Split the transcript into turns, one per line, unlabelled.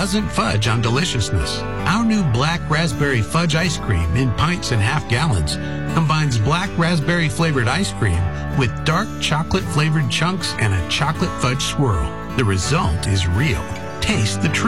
doesn't fudge on deliciousness. Our new Black Raspberry Fudge ice cream in pints and half gallons combines black raspberry flavored ice cream with dark chocolate flavored chunks and a chocolate fudge swirl. The result is real. Taste the truth.